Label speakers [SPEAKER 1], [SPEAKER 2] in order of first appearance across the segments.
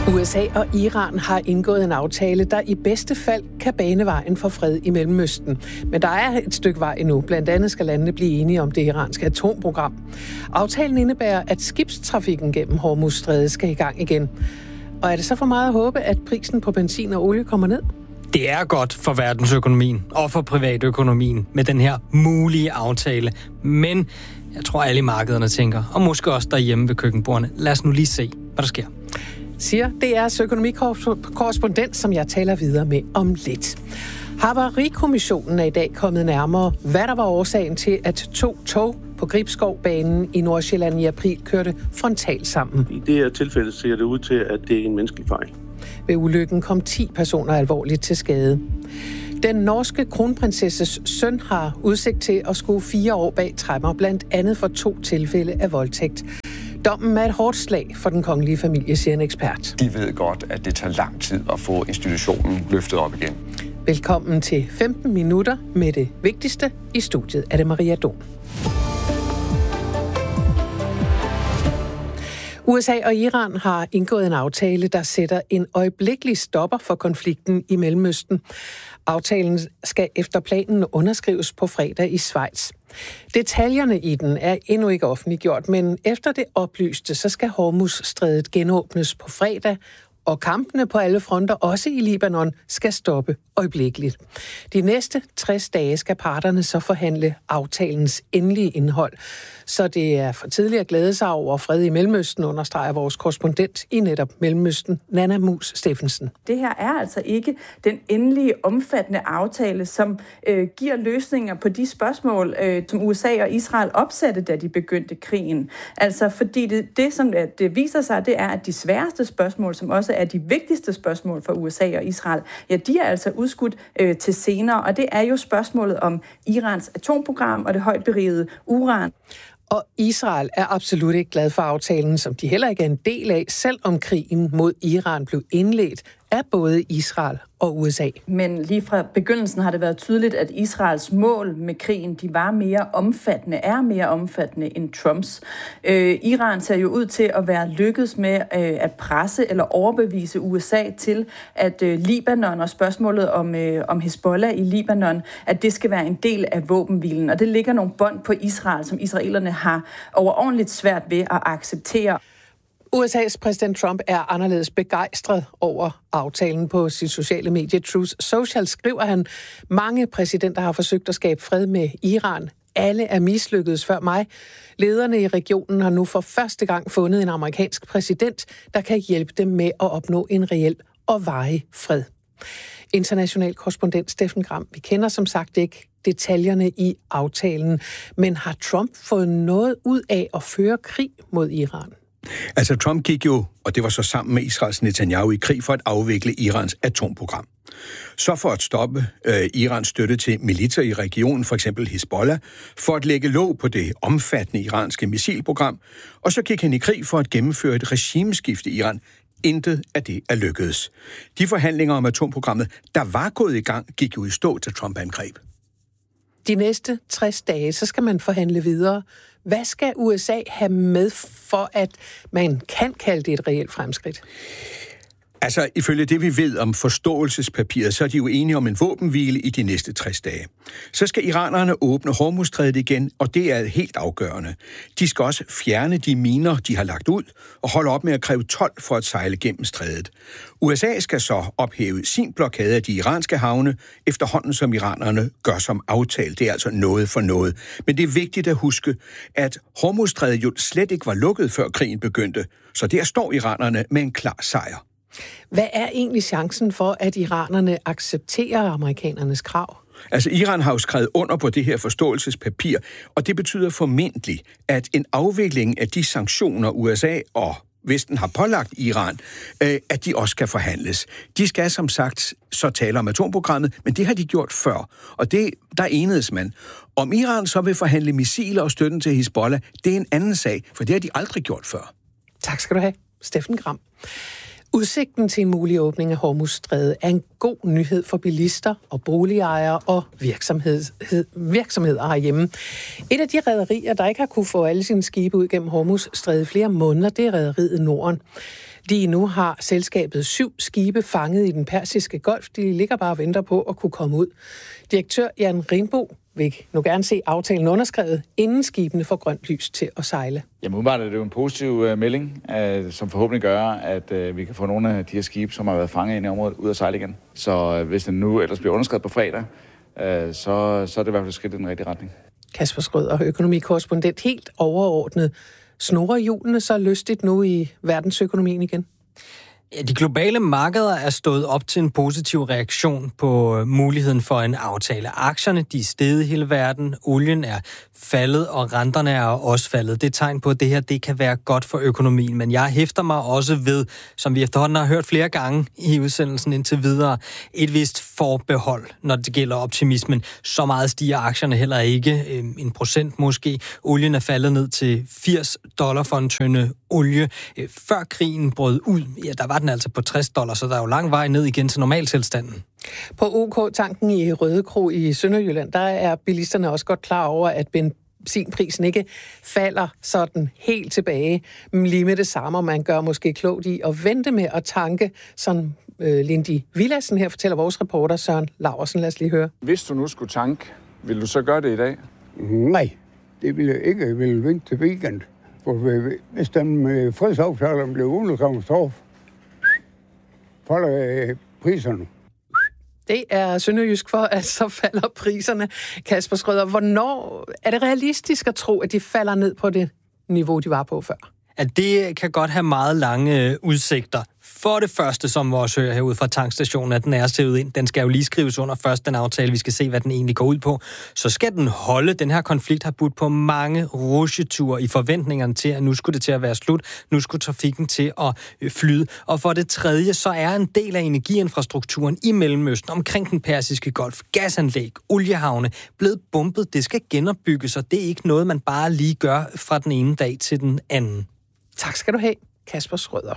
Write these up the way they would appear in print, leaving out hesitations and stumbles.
[SPEAKER 1] USA og Iran har indgået en aftale, der i bedste fald kan bane vejen for fred i Mellemøsten. Men der er et stykke vej endnu. Blandt andet skal landene blive enige om det iranske atomprogram. Aftalen indebærer, at skibstrafikken gennem Hormuzstrædet skal i gang igen. Og er det så for meget at håbe, at prisen på benzin og olie kommer ned?
[SPEAKER 2] Det er godt for verdensøkonomien og for privatøkonomien med den her mulige aftale. Men jeg tror, alle i markederne tænker, og måske også derhjemme ved køkkenbordene, lad os nu lige se, hvad der sker.
[SPEAKER 1] Siger DR's økonomikorrespondent, som jeg taler videre med om lidt. Havarikommissionen er i dag kommet nærmere, hvad der var årsagen til, at 2 tog på Gribskovbanen i Nordsjælland i april kørte frontalt sammen.
[SPEAKER 3] I det her tilfælde ser det ud til, at det er en menneskelig fejl.
[SPEAKER 1] Ved ulykken kom 10 personer alvorligt til skade. Den norske kronprinsesses søn har udsigt til at skulle 4 år bag tremmer, blandt andet for 2 tilfælde af voldtægt. Dommen er et hårdt slag for den kongelige familie, siger en ekspert.
[SPEAKER 4] De ved godt, at det tager lang tid at få institutionen løftet op igen.
[SPEAKER 1] Velkommen til 15 minutter med det vigtigste. I studiet er det Maria Dom. USA og Iran har indgået en aftale, der sætter en øjeblikkelig stopper for konflikten i Mellemøsten. Aftalen skal efter planen underskrives på fredag i Schweiz. Detaljerne i den er endnu ikke offentliggjort, men efter det oplyste, så skal Hormuzstrædet genåbnes på fredag, og kampene på alle fronter, også i Libanon, skal stoppe øjeblikkeligt. De næste 60 dage skal parterne så forhandle aftalens endelige indhold. Så det er for tidligt at glæde sig over fred i Mellemøsten, understreger vores korrespondent i netop Mellemøsten, Nanna Mus Steffensen.
[SPEAKER 5] Det her er altså ikke den endelige omfattende aftale, som giver løsninger på de spørgsmål, som USA og Israel opsatte, da de begyndte krigen. Altså fordi det som det viser sig, det er, at de sværeste spørgsmål, som også er de vigtigste spørgsmål for USA og Israel, ja, de er altså udskudt til senere, og det er jo spørgsmålet om Irans atomprogram og det højt berigede uran.
[SPEAKER 1] Og Israel er absolut ikke glad for aftalen, som de heller ikke er en del af, selvom krigen mod Iran blev indledt af både Israel og USA.
[SPEAKER 5] Men lige fra begyndelsen har det været tydeligt, at Israels mål med krigen, de er mere omfattende end Trumps. Iran ser jo ud til at være lykkedes med at presse eller overbevise USA til, at Libanon og spørgsmålet om Hezbollah i Libanon, at det skal være en del af våbenhvilen. Og det ligger nogle bånd på Israel, som israelerne har overordentligt svært ved at acceptere.
[SPEAKER 1] USA's præsident Trump er anderledes begejstret over aftalen. På sit sociale medie Truth Social skriver han, mange præsidenter har forsøgt at skabe fred med Iran. Alle er mislykkedes før mig. Lederne i regionen har nu for første gang fundet en amerikansk præsident, der kan hjælpe dem med at opnå en reel og varig fred. International korrespondent Steffen Gram, vi kender som sagt ikke detaljerne i aftalen, men har Trump fået noget ud af at føre krig mod Iran?
[SPEAKER 6] Altså Trump gik jo, og det var så sammen med Israels Netanyahu, i krig for at afvikle Irans atomprogram. Så for at stoppe Irans støtte til militser i regionen, for eksempel Hezbollah, for at lægge låg på det omfattende iranske missilprogram, og så gik han i krig for at gennemføre et regimeskifte i Iran. Intet af det er lykkedes. De forhandlinger om atomprogrammet, der var gået i gang, gik jo i stå, til Trump angreb.
[SPEAKER 1] De næste 60 dage, så skal man forhandle videre. Hvad skal USA have med, for at man kan kalde det et reelt fremskridt?
[SPEAKER 6] Altså, ifølge det, vi ved om forståelsespapiret, så er de jo enige om en våbenhvile i de næste 60 dage. Så skal iranerne åbne Hormuzstrædet igen, og det er helt afgørende. De skal også fjerne de miner, de har lagt ud, og holde op med at kræve told for at sejle gennem strædet. USA skal så ophæve sin blokade af de iranske havne, efterhånden som iranerne gør som aftalt. Det er altså noget for noget. Men det er vigtigt at huske, at Hormuzstrædet jo slet ikke var lukket, før krigen begyndte. Så der står iranerne med en klar sejr.
[SPEAKER 1] Hvad er egentlig chancen for, at iranerne accepterer amerikanernes krav?
[SPEAKER 6] Altså, Iran har jo skrevet under på det her forståelsespapir, og det betyder formentlig, at en afvikling af de sanktioner, USA og Vesten har pålagt Iran, at de også skal forhandles. De skal som sagt så tale om atomprogrammet, men det har de gjort før, og der enedes man. Om Iran så vil forhandle missiler og støtten til Hezbollah, det er en anden sag, for det har de aldrig gjort før.
[SPEAKER 1] Tak skal du have, Steffen Gram. Udsigten til en mulig åbning af Hormuzstrædet er en god nyhed for bilister og boligejere og virksomheder herhjemme. Et af de rederier, der ikke har kunne få alle sine skibe ud gennem Hormuzstrædet i flere måneder, det er rederiet Norden. Lige nu har selskabet 7 skibe fanget i den Persiske Golf. De ligger bare og venter på at kunne komme ud. Direktør Jan Ringbo vil nu gerne se aftalen underskrevet, inden skibene får grønt lys til at sejle.
[SPEAKER 7] Jamen umiddelbart er det jo en positiv melding, som forhåbentlig gør, at vi kan få nogle af de her skibe, som har været fanget inde i området, ud at sejle igen. Så hvis den nu ellers bliver underskrevet på fredag, så er det i hvert fald et skridt i den rigtige retning.
[SPEAKER 1] Kasper Schrøder, økonomikorrespondent, helt overordnet. Snurrer hjulene så lystigt nu i verdensøkonomien igen?
[SPEAKER 2] Ja, de globale markeder er stået op til en positiv reaktion på muligheden for en aftale. Aktierne, de er steget i hele verden, olien er faldet, og renterne er også faldet. Det er tegn på, at det her det kan være godt for økonomien. Men jeg hæfter mig også ved, som vi efterhånden har hørt flere gange i udsendelsen indtil videre, et vist forbehold, når det gælder optimismen. Så meget stiger aktierne heller ikke. 1% måske. Olien er faldet ned til $80 for en tønde olie. Før krigen brød ud, ja, der var den altså på $60, så der er jo lang vej ned igen til normaltilstanden.
[SPEAKER 1] På OK-tanken i Rødekro i Sønderjylland, der er bilisterne også godt klar over, at benzinprisen ikke falder sådan helt tilbage lige med det samme, og man gør måske klogt i at vente med at tanke, som Lindy Villassen her fortæller vores reporter Søren Laursen. Lad os lige høre.
[SPEAKER 8] Hvis du nu skulle tanke, vil du så gøre det i dag?
[SPEAKER 9] Nej, det vil jeg ikke. Jeg vil vente til weekend. For hvis den fredsaftalen blev underkommet, så falder priserne.
[SPEAKER 1] Det er sønderjysk for, at så falder priserne. Kasper Schrøder, hvornår er det realistisk at tro, at de falder ned på det niveau, de var på før?
[SPEAKER 2] At det kan godt have meget lange udsigter. For det første, som vores hører herude fra tankstationen, at den er sævet ind. Den skal jo lige skrives under først, den aftale. Vi skal se, hvad den egentlig går ud på. Så skal den holde. Den her konflikt har budt på mange rutsjeture i forventningerne til, at nu skulle det til at være slut. Nu skulle trafikken til at flyde. Og for det tredje, så er en del af energiinfrastrukturen i Mellemøsten omkring den Persiske Golf, gasanlæg, oliehavne, blevet bumpet. Det skal genopbygges, og det er ikke noget, man bare lige gør fra den ene dag til den anden.
[SPEAKER 1] Tak skal du have, Kasper Schrøder.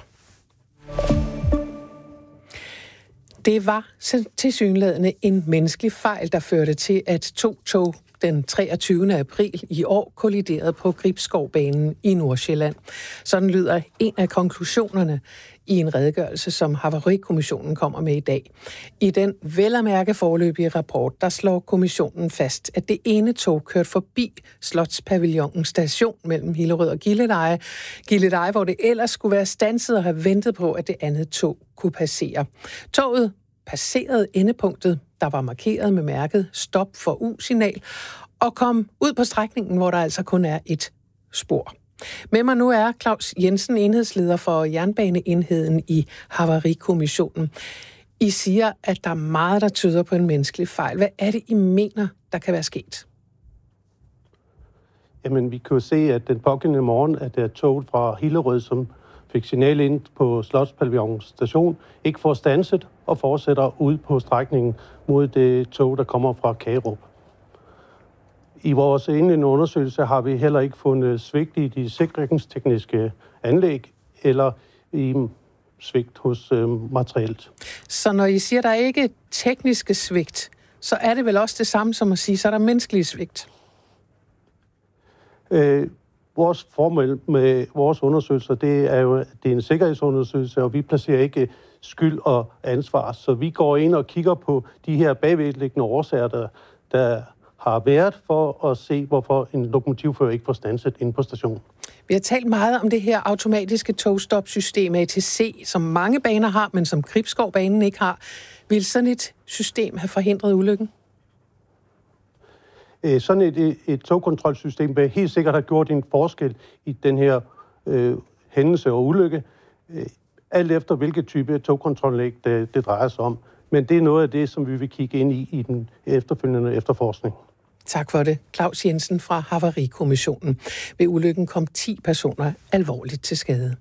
[SPEAKER 1] Det var tilsyneladende en menneskelig fejl, der førte til, at 2 tog den 23. april i år kolliderede på Gribskovbanen i Nordsjælland. Sådan lyder en af konklusionerne i en redegørelse, som Havarikommissionen kommer med i dag. I den vel at mærke foreløbige rapport, der slår kommissionen fast, at det ene tog kørte forbi Slotspavillonen station mellem Hillerød og Gilleleje, hvor det ellers skulle være standset og have ventet på, at det andet tog kunne passere. Toget passerede endepunktet, der var markeret med mærket stop for U-signal, og kom ud på strækningen, hvor der altså kun er et spor. Med mig nu er Claus Jensen, enhedsleder for jernbaneenheden i Havarikommissionen. I siger, at der er meget, der tyder på en menneskelig fejl. Hvad er det, I mener, der kan være sket?
[SPEAKER 3] Jamen, vi kan jo se, at den pågældende morgen, at der er toget fra Hillerød, som fik signal ind på Slotspavillonen station, ikke får standset og fortsætter ud på strækningen mod det tog, der kommer fra Kagerup. I vores indledende undersøgelse har vi heller ikke fundet svigt i de sikringstekniske anlæg eller i svigt hos materialet.
[SPEAKER 1] Så når I siger, at der ikke er tekniske svigt, så er det vel også det samme som at sige, så er der menneskelige svigt?
[SPEAKER 3] Vores formål med vores undersøgelser, det er jo det er en sikkerhedsundersøgelse, og vi placerer ikke skyld og ansvar. Så vi går ind og kigger på de her bagvedliggende årsager, der har været for at se, hvorfor en lokomotivfører ikke får standset inde på stationen.
[SPEAKER 1] Vi har talt meget om det her automatiske togstopsystem ATC, som mange baner har, men som Gribskovbanen ikke har. Vil sådan et system have forhindret ulykken?
[SPEAKER 3] Sådan et togkontrolsystem vil helt sikkert have gjort en forskel i den her hændelse og ulykke, alt efter hvilket type togkontrolanlæg det drejer sig om. Men det er noget af det, som vi vil kigge ind i den efterfølgende efterforskning.
[SPEAKER 1] Tak for det. Claus Jensen fra Havarikommissionen. Ved ulykken kom 10 personer alvorligt til skade.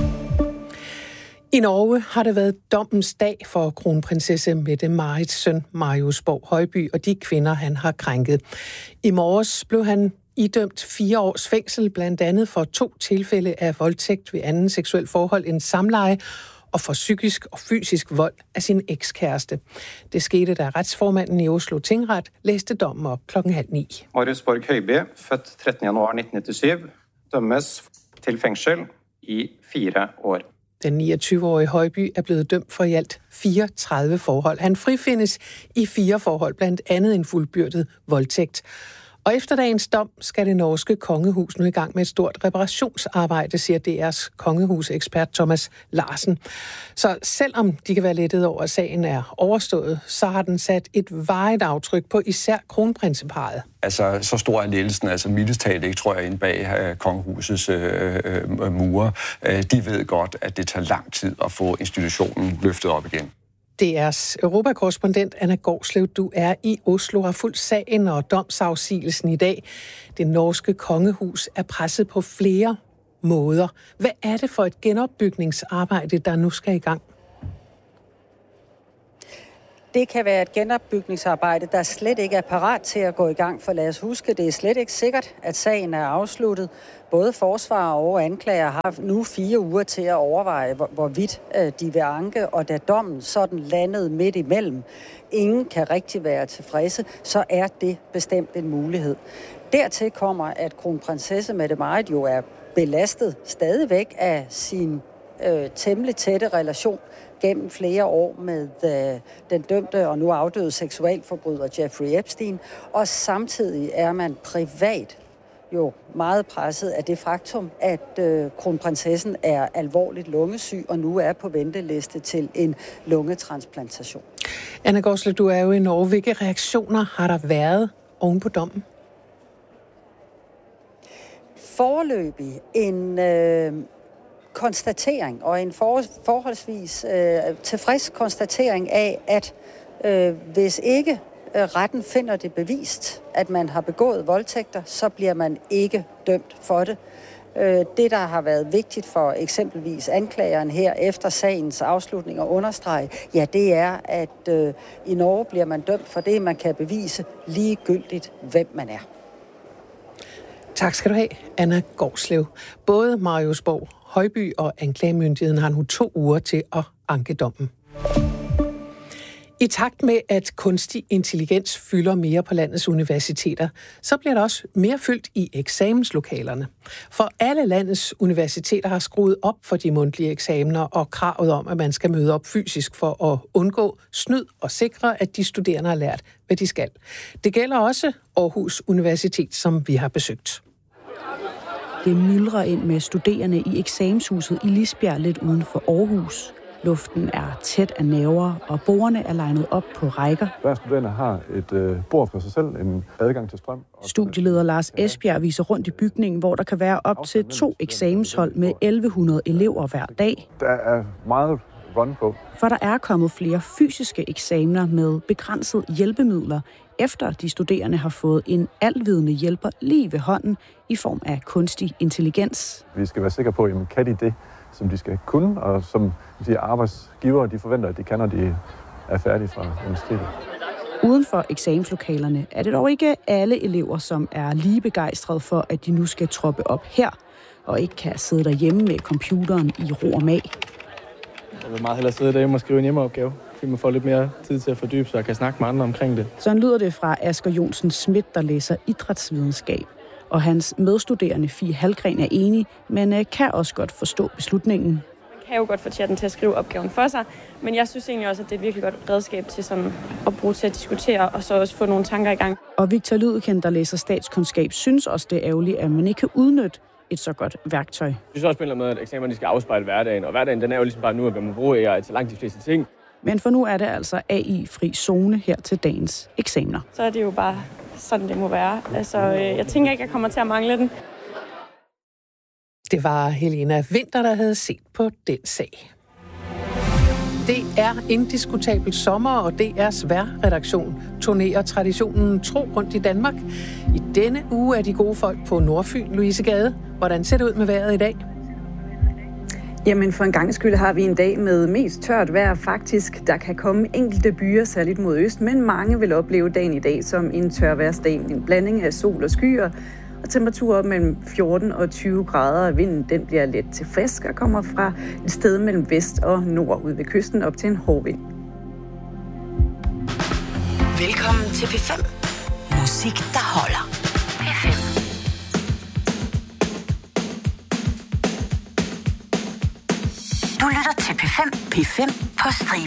[SPEAKER 1] I Norge har det været dommens dag for kronprinsesse Mette-Marits søn Marius Borg Højby og de kvinder, han har krænket. I morges blev han idømt 4 års fængsel, blandt andet for 2 tilfælde af voldtægt ved anden seksuel forhold end samleje, og for psykisk og fysisk vold af sin ekskæreste. Det skete, da retsformanden i Oslo Tingret læste dommen op 8:30.
[SPEAKER 10] Marius Borg Høiby, født 13. januar 1997, dømmes til fængsel i 4 år.
[SPEAKER 1] Den 29-årige Højby er blevet dømt for i alt 34 forhold. Han frifindes i 4 forhold, blandt andet en fuldbyrdet voldtægt. Og efter dagens dom skal det norske kongehus nu i gang med et stort reparationsarbejde, siger DR's kongehusekspert Thomas Larsen. Så selvom de kan være lettet over, at sagen er overstået, så har den sat et varigt aftryk på især kronprinseparret.
[SPEAKER 4] Altså, så stor er ledelsen, altså mildest talt ikke, tror jeg, inde bag kongehusets mure. De ved godt, at det tager lang tid at få institutionen løftet op igen.
[SPEAKER 1] DR's europakorrespondent Anna Gårdslev, du er i Oslo, har fulgt sagen og domsafsigelsen i dag. Det norske kongehus er presset på flere måder. Hvad er det for et genopbygningsarbejde, der nu skal i gang?
[SPEAKER 11] Det kan være et genopbygningsarbejde, der slet ikke er parat til at gå i gang, for lad os huske, det er slet ikke sikkert, at sagen er afsluttet. Både forsvarer og anklager har nu 4 uger til at overveje, hvorvidt de vil anke, og da dommen sådan landede midt imellem, ingen kan rigtig være tilfredse, så er det bestemt en mulighed. Dertil kommer, at kronprinsesse Mette-Marit jo er belastet stadigvæk af sin temmelig tætte relation gennem flere år med den dømte og nu afdøde seksualforbryder Jeffrey Epstein, og samtidig er man privat jo meget presset af det faktum, at kronprinsessen er alvorligt lungesyg og nu er på venteliste til en lungetransplantation.
[SPEAKER 1] Anna Gårdslev, du er jo i Norge. Hvilke reaktioner har der været oven på dommen?
[SPEAKER 11] Foreløbig en konstatering og en forholdsvis tilfreds konstatering af, at hvis ikke retten finder det bevist, at man har begået voldtægter, så bliver man ikke dømt for det. Det, der har været vigtigt for eksempelvis anklageren her efter sagens afslutning og understrege, ja, det er, at i Norge bliver man dømt for det, man kan bevise ligegyldigt, hvem man er.
[SPEAKER 1] Tak skal du have, Anna Gårdslev. Både Marius Borg Højby og anklagemyndigheden har nu 2 uger til at anke dommen. I takt med, at kunstig intelligens fylder mere på landets universiteter, så bliver der også mere fyldt i eksamenslokalerne. For alle landets universiteter har skruet op for de mundtlige eksamener og kravet om, at man skal møde op fysisk for at undgå snyd og sikre, at de studerende har lært, hvad de skal. Det gælder også Aarhus Universitet, som vi har besøgt.
[SPEAKER 12] Det myldrer ind med studerende i eksamenshuset i Lisbjerg lidt uden for Aarhus. Luften er tæt af nerver, og bordene er legnet op på rækker.
[SPEAKER 13] Hver studerende har et bord for sig selv, en adgang til strøm.
[SPEAKER 12] Studieleder Lars Esbjerg viser rundt i bygningen, hvor der kan være op til 2 eksamenshold med 1100 elever hver dag.
[SPEAKER 13] Der er meget run på.
[SPEAKER 12] For der er kommet flere fysiske eksamener med begrænset hjælpemidler, efter de studerende har fået en alvidende hjælper lige ved hånden i form af kunstig intelligens.
[SPEAKER 13] Vi skal være sikre på, at kan de det, som de skal kunne, og som de arbejdsgivere de forventer, at de kan, når de er færdige fra universitetet.
[SPEAKER 12] Uden for eksamenslokalerne er det dog ikke alle elever, som er lige begejstrede for, at de nu skal troppe op her, og ikke kan sidde derhjemme med computeren i ro og mag.
[SPEAKER 14] Jeg vil meget hellere sidde derhjemme og skrive en hjemmeopgave, fordi man får lidt mere tid til at fordybe sig og kan snakke med andre omkring det.
[SPEAKER 12] Sådan lyder det fra Asger Jonsen Schmidt, der læser idrætsvidenskab. Og hans medstuderende Fie Hallgren er enig, men kan også godt forstå beslutningen.
[SPEAKER 15] Man kan jo godt få chatten til at skrive opgaven for sig, men jeg synes egentlig også, at det er et virkelig godt redskab til sådan at bruge til at diskutere, og så også få nogle tanker i gang.
[SPEAKER 12] Og Victor Lydekend, der læser statskundskab, synes også, det er ærgerligt, at man ikke kan udnytte et så godt værktøj.
[SPEAKER 14] Jeg synes også på en eller anden måde, at eksamenerne skal afspejle hverdagen, og hverdagen den er jo ligesom bare nu, at man må bruge AI til langt de fleste ting.
[SPEAKER 12] Men for nu er det altså AI-fri zone her til dagens eksamener.
[SPEAKER 15] Så er det jo bare sådan, det må være. Altså, jeg tænker ikke, jeg kommer til at mangle den.
[SPEAKER 1] Det var Helena Winther, der havde set på den sag. Det er indiskutabelt sommer, og DR's vejrredaktion turnerer traditionen tro rundt i Danmark. I denne uge er de gode folk på Nordfyn. Louise Gade, hvordan ser det ud med vejret i dag?
[SPEAKER 16] Jamen for en gang skyld har vi en dag med mest tørt vejr faktisk. Der kan komme enkelte byer, særligt mod øst, men mange vil opleve dagen i dag som en tørværsdag. En blanding af sol og skyer. og temperaturer mellem 14 og 20 grader. Vinden den bliver let til frisk og kommer fra et sted mellem vest og nord ud ved kysten op til en hård vind.
[SPEAKER 17] Velkommen til P5. Musik, der holder. P5. Du lytter til P5 på Stream.